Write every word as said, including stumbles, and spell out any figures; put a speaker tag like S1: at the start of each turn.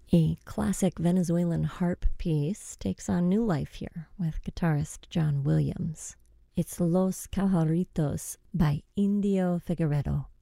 S1: A classic Venezuelan harp piece takes on new life here with guitarist John Williams. It's Los Cajaritos by Indio Figueredo.